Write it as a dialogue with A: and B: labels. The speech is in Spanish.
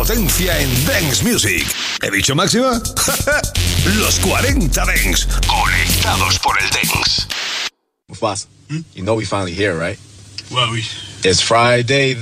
A: potencia en Dance Music. ¿He dicho máxima? Los 40 Dance, conectados por el Dance.
B: Mufasa, you know we finally here, right?
C: Well,
B: It's Friday.